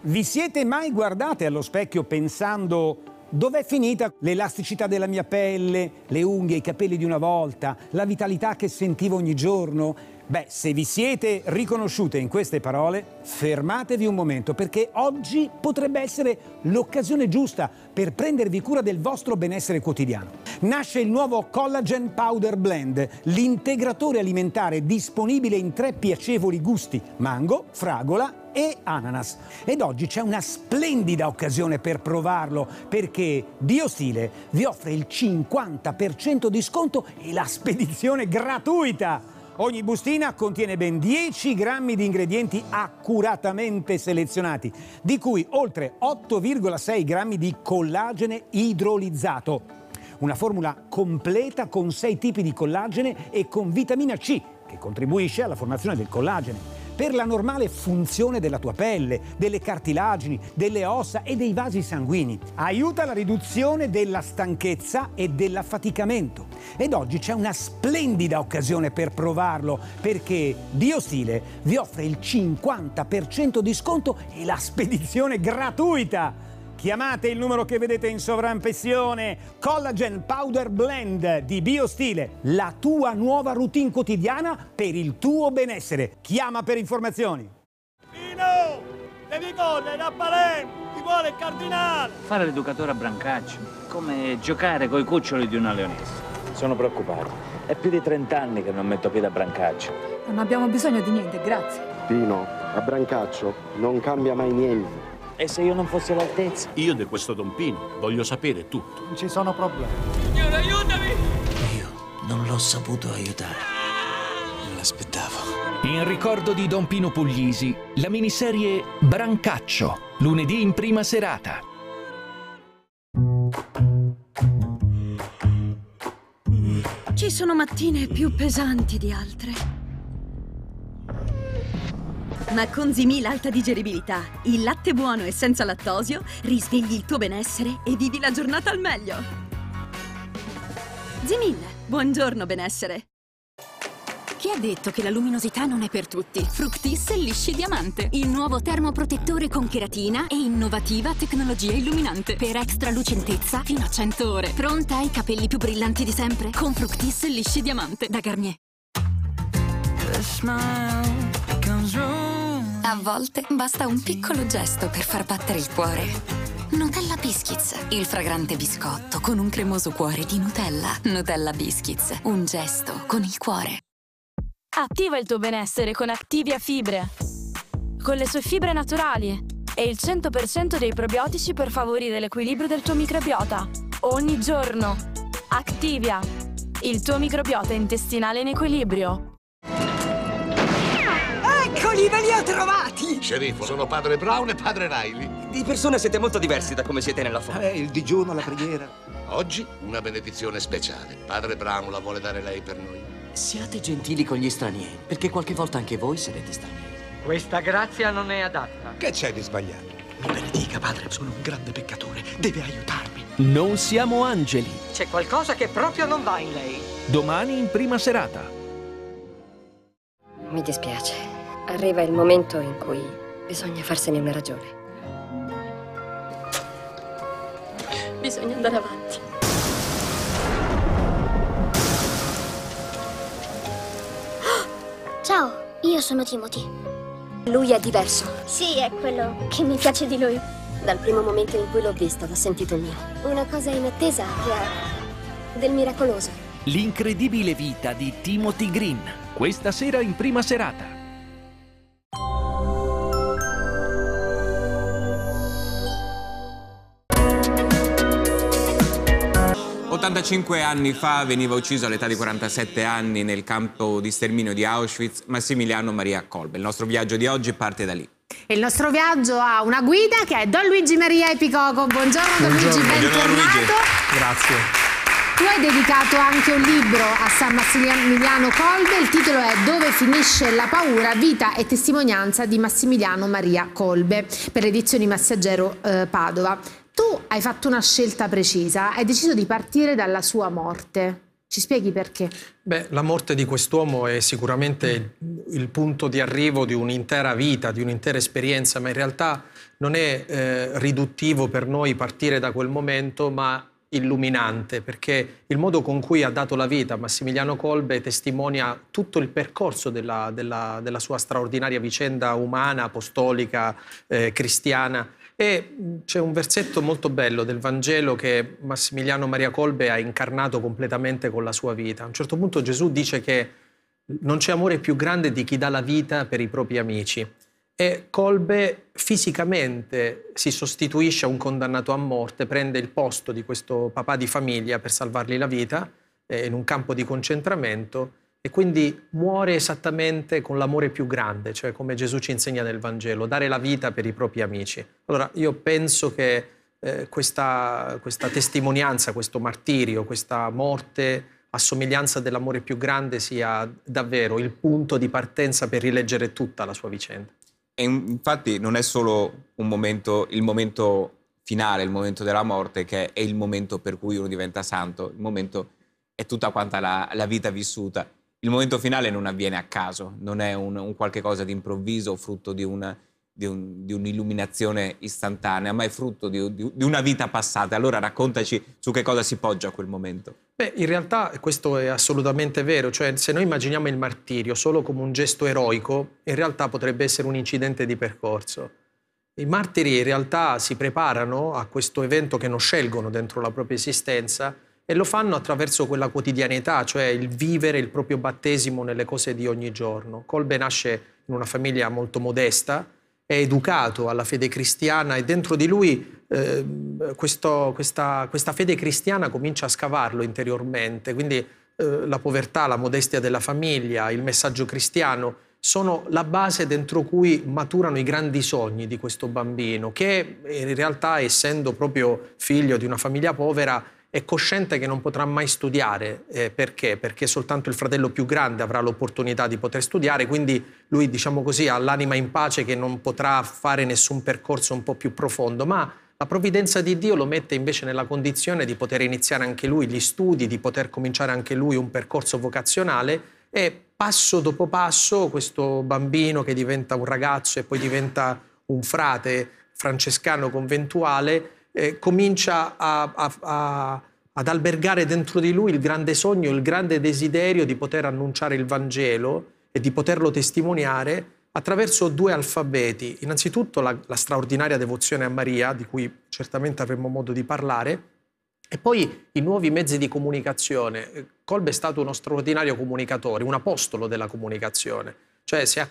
Vi siete mai guardate allo specchio pensando: dov'è finita l'elasticità della mia pelle, le unghie, i capelli di una volta, la vitalità che sentivo ogni giorno? Beh, se vi siete riconosciute in queste parole, fermatevi un momento, perché oggi potrebbe essere l'occasione giusta per prendervi cura del vostro benessere quotidiano. Nasce il nuovo Collagen Powder Blend, l'integratore alimentare disponibile in 3 piacevoli gusti: mango, fragola e ananas. Ed oggi c'è una splendida occasione per provarlo, perché BioStile vi offre il 50% di sconto e la spedizione gratuita. Ogni bustina contiene ben 10 grammi di ingredienti accuratamente selezionati, di cui oltre 8,6 grammi di collagene idrolizzato. Una formula completa con 6 tipi di collagene e con vitamina C, che contribuisce alla formazione del collagene, per la normale funzione della tua pelle, delle cartilagini, delle ossa e dei vasi sanguigni. Aiuta la riduzione della stanchezza e dell'affaticamento. Ed oggi c'è una splendida occasione per provarlo, perché BioStile vi offre il 50% di sconto e la spedizione gratuita. Chiamate il numero che vedete in sovraimpressione. Collagen Powder Blend di BioStile, la tua nuova routine quotidiana per il tuo benessere. Chiama per informazioni. Pino, devi correre a Palermo, ti vuole il cardinale. Fare l'educatore a Brancaccio, come giocare coi cuccioli di una leonessa. Sono preoccupato. È più di 30 anni che non metto piede a Brancaccio. Non abbiamo bisogno di niente, grazie. Pino, a Brancaccio non cambia mai niente. E se io non fossi all'altezza? Io di questo Don Pino voglio sapere tutto. Non ci sono problemi. Signore, aiutami! Io non l'ho saputo aiutare. Non l'aspettavo. In ricordo di Don Pino Puglisi, la miniserie Brancaccio, lunedì in prima serata. Ci sono mattine più pesanti di altre. Ma con Zimil alta digeribilità, il latte buono e senza lattosio, risvegli il tuo benessere e vivi la giornata al meglio. Zimil, buongiorno benessere. Chi ha detto che la luminosità non è per tutti? Fructis Lisci Diamante, il nuovo termoprotettore con cheratina e innovativa tecnologia illuminante per extra lucentezza fino a 100 ore. Pronta ai capelli più brillanti di sempre con Fructis Lisci Diamante da Garnier. A volte basta un piccolo gesto per far battere il cuore. Nutella Biscuits, il fragrante biscotto con un cremoso cuore di Nutella. Nutella Biscuits, un gesto con il cuore. Attiva il tuo benessere con Activia Fibre. Con le sue fibre naturali e il 100% dei probiotici per favorire l'equilibrio del tuo microbiota. Ogni giorno. Activia, il tuo microbiota intestinale in equilibrio. Eccoli, ve li ho trovati! Sceriffo, sono padre Brown e padre Riley. Di persona siete molto diversi da come siete nella foto. Il digiuno, la preghiera. Oggi una benedizione speciale. Padre Brown la vuole dare lei per noi. Siate gentili con gli stranieri, perché qualche volta anche voi sarete stranieri. Questa grazia non è adatta. Che c'è di sbagliato? Mi benedica, padre, sono un grande peccatore. Deve aiutarmi. Non siamo angeli. C'è qualcosa che proprio non va in lei. Domani in prima serata. Mi dispiace. Arriva il momento in cui bisogna farsene una ragione. Bisogna andare avanti. Ciao, io sono Timothy. Lui è diverso. Sì, è quello che mi piace di lui. Dal primo momento in cui l'ho visto, l'ho sentito mio. Una cosa inattesa che ha del miracoloso. L'incredibile vita di Timothy Green. Questa sera in prima serata. 85 anni fa veniva ucciso all'età di 47 anni nel campo di sterminio di Auschwitz Massimiliano Maria Kolbe. Il nostro viaggio di oggi parte da lì. Il nostro viaggio ha una guida che è Don Luigi Maria Epicoco. Buongiorno Don Luigi, bentornato. Grazie. Tu hai dedicato anche un libro a San Massimiliano Kolbe, il titolo è Dove finisce la paura, vita e testimonianza di Massimiliano Maria Kolbe, per le edizioni Massaggero Padova. Tu hai fatto una scelta precisa, hai deciso di partire dalla sua morte. Ci spieghi perché? Beh, la morte di quest'uomo è sicuramente il punto di arrivo di un'intera vita, di un'intera esperienza, ma in realtà non è riduttivo per noi partire da quel momento, ma illuminante, perché il modo con cui ha dato la vita Massimiliano Kolbe testimonia tutto il percorso della sua straordinaria vicenda umana, apostolica, cristiana. E c'è un versetto molto bello del Vangelo che Massimiliano Maria Kolbe ha incarnato completamente con la sua vita. A un certo punto Gesù dice che non c'è amore più grande di chi dà la vita per i propri amici. E Kolbe fisicamente si sostituisce a un condannato a morte, prende il posto di questo papà di famiglia per salvargli la vita in un campo di concentramento, e quindi muore esattamente con l'amore più grande, cioè come Gesù ci insegna nel Vangelo, dare la vita per i propri amici. Allora io penso che questa testimonianza, questo martirio, questa morte a somiglianza dell'amore più grande sia davvero il punto di partenza per rileggere tutta la sua vicenda. E infatti non è solo il momento finale, il momento della morte, che è il momento per cui uno diventa santo, il momento è tutta quanta la vita vissuta. Il momento finale non avviene a caso, non è un qualche cosa di improvviso, frutto di un'illuminazione istantanea, ma è frutto di una vita passata. Allora raccontaci su che cosa si poggia quel momento. Beh, in realtà questo è assolutamente vero, cioè se noi immaginiamo il martirio solo come un gesto eroico, in realtà potrebbe essere un incidente di percorso. I martiri in realtà si preparano a questo evento che non scelgono dentro la propria esistenza e lo fanno attraverso quella quotidianità, cioè il vivere il proprio battesimo nelle cose di ogni giorno. Kolbe nasce in una famiglia molto modesta, è educato alla fede cristiana e dentro di lui questa fede cristiana comincia a scavarlo interiormente, quindi la povertà, la modestia della famiglia, il messaggio cristiano sono la base dentro cui maturano i grandi sogni di questo bambino che in realtà, essendo proprio figlio di una famiglia povera, è cosciente che non potrà mai studiare. Perché? Perché soltanto il fratello più grande avrà l'opportunità di poter studiare, quindi lui, diciamo così, ha l'anima in pace che non potrà fare nessun percorso un po' più profondo, ma la provvidenza di Dio lo mette invece nella condizione di poter iniziare anche lui gli studi, di poter cominciare anche lui un percorso vocazionale e passo dopo passo questo bambino che diventa un ragazzo e poi diventa un frate francescano conventuale comincia ad albergare dentro di lui il grande sogno, il grande desiderio di poter annunciare il Vangelo e di poterlo testimoniare attraverso due alfabeti. Innanzitutto la straordinaria devozione a Maria, di cui certamente avremo modo di parlare, e poi i nuovi mezzi di comunicazione. Kolbe è stato uno straordinario comunicatore, un apostolo della comunicazione. Cioè si è